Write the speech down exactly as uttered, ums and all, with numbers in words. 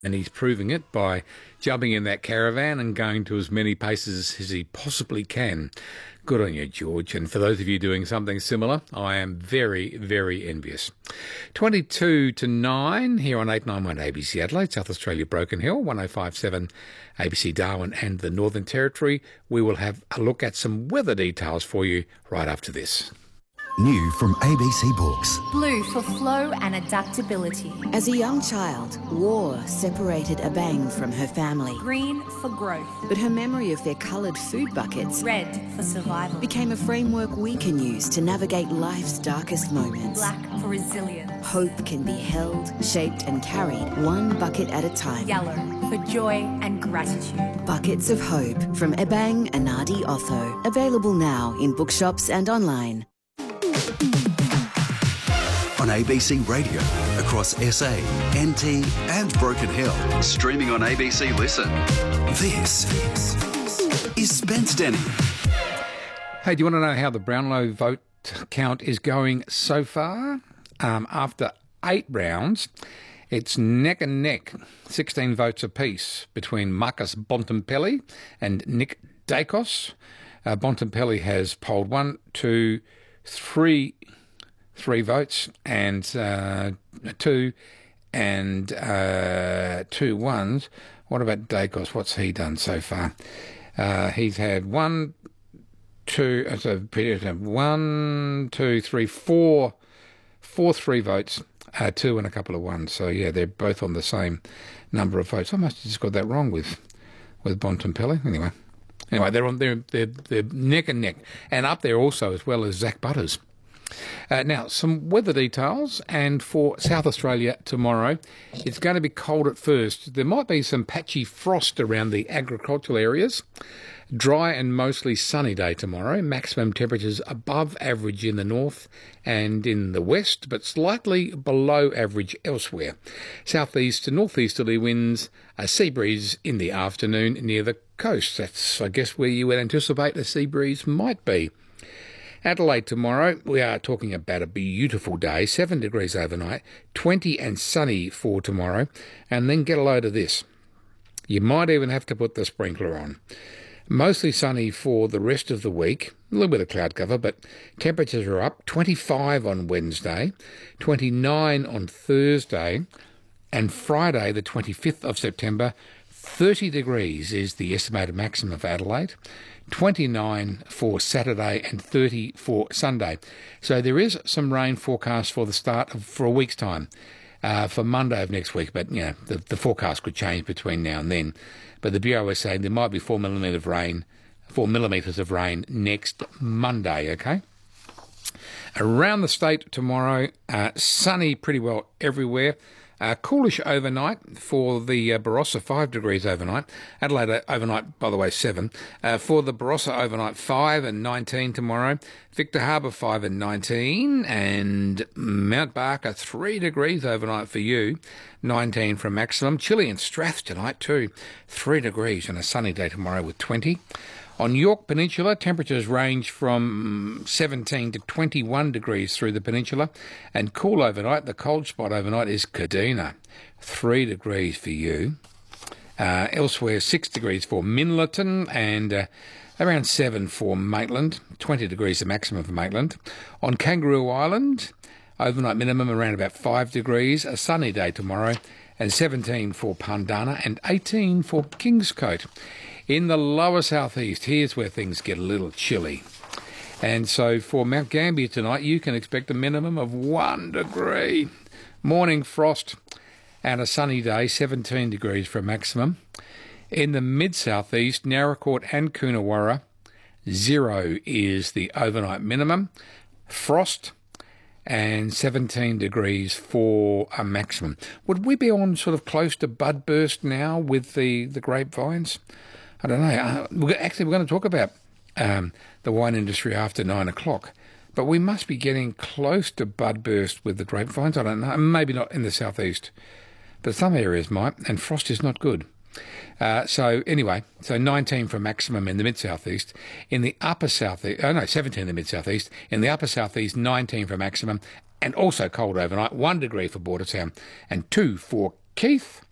And he's proving it by jumping in that caravan and going to as many paces as he possibly can. Good on you, George. And for those of you doing something similar, I am very, very envious. twenty-two to nine here on eight ninety-one A B C Adelaide, South Australia, Broken Hill, one oh five point seven A B C Darwin and the Northern Territory. We will have a look at some weather details for you right after this. New from A B C Books. Blue for flow and adaptability. As a young child, war separated Abang from her family. Green for growth. But her memory of their coloured food buckets, red for survival, became a framework we can use to navigate life's darkest moments. Black for resilience. Hope can be held, shaped and carried one bucket at a time. Yellow for joy and gratitude. Buckets of Hope from Ebang Anadi Otho. Available now in bookshops and online. On A B C Radio, across S A, N T and Broken Hill. Streaming on A B C Listen. This is Spence Denny. Hey, do you want to know how the Brownlow vote count is going so far? Um, after eight rounds, it's neck and neck, sixteen votes apiece between Marcus Bontempelli and Nick Dacos. Uh, Bontempelli has polled one, two, three... Three votes and uh, two and uh, two ones. What about Dacos? What's he done so far? Uh, he's had one, two, uh, so one, two, three, four, four three votes, uh, two and a couple of ones. So yeah, they're both on the same number of votes. I must have just got that wrong with with Bontempelli. Anyway, anyway, they're on they're they're they're neck and neck, and up there also as well as Zach Butters. Uh, now, some weather details, and for South Australia tomorrow, it's going to be cold at first. There might be some patchy frost around the agricultural areas. Dry and mostly sunny day tomorrow. Maximum temperatures above average in the north and in the west, but slightly below average elsewhere. Southeast to northeasterly winds, a sea breeze in the afternoon near the coast. That's, I guess, where you would anticipate a sea breeze might be. Adelaide tomorrow, we are talking about a beautiful day, seven degrees overnight, twenty and sunny for tomorrow, and then get a load of this. You might even have to put the sprinkler on. Mostly sunny for the rest of the week, a little bit of cloud cover, but temperatures are up, twenty-five on Wednesday, twenty-nine on Thursday, and Friday the twenty-fifth of September, thirty degrees is the estimated maximum for Adelaide, twenty-nine for Saturday and thirty for Sunday. So there is some rain forecast for the start of, for a week's time, uh, for Monday of next week. But, you know, the, the forecast could change between now and then. But the Bureau is saying there might be four millimetres of rain, four millimetres of rain next Monday, okay? Around the state tomorrow, uh, sunny pretty well everywhere. Uh, coolish overnight for the uh, Barossa, five degrees overnight. Adelaide overnight, by the way, seven. Uh, for the Barossa overnight, five and nineteen tomorrow. Victor Harbour, five and nineteen. And Mount Barker, three degrees overnight for you, nineteen for maximum. Chilly and Strath tonight too, three degrees and a sunny day tomorrow with twenty. On York Peninsula, temperatures range from seventeen to twenty-one degrees through the peninsula, and cool overnight. The cold spot overnight is Kadina, three degrees for you. Uh, elsewhere, six degrees for Minlaton, and uh, around seven for Maitland, twenty degrees the maximum for Maitland. On Kangaroo Island, overnight minimum around about five degrees, a sunny day tomorrow, and seventeen for Pandana and eighteen for Kingscote. In the lower southeast, here's where things get a little chilly. And so for Mount Gambier tonight, you can expect a minimum of one degree. Morning frost and a sunny day, seventeen degrees for a maximum. In the mid-southeast, Narracourt and Coonawarra, zero is the overnight minimum. Frost and seventeen degrees for a maximum. Would we be on sort of close to bud burst now with the, the grapevines? I don't know. Uh, we're, actually, we're going to talk about um, the wine industry after nine o'clock, but we must be getting close to bud burst with the grapevines. I don't know. Maybe not in the southeast, but some areas might, and frost is not good. Uh, so anyway, so nineteen for maximum in the mid-southeast. In the upper southeast, oh no, seventeen in the mid-southeast. In the upper southeast, nineteen for maximum, and also cold overnight, one degree for Bordertown, and two for Keith.